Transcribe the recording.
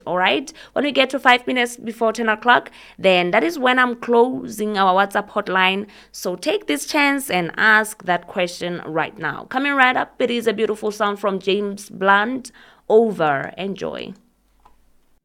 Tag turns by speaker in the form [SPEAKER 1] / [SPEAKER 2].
[SPEAKER 1] All right. When we get to 5 minutes before 10 o'clock, then that is when I'm closing our WhatsApp hotline. So take this chance and ask that question right now. Coming right up, it is a beautiful song from James Blunt, Over. Enjoy.